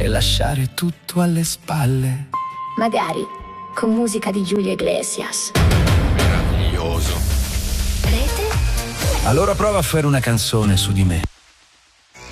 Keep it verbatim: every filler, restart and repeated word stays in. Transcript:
lasciare tutto alle spalle. Magari con musica di Julio Iglesias. Meraviglioso. Rete? Allora prova a fare una canzone su di me.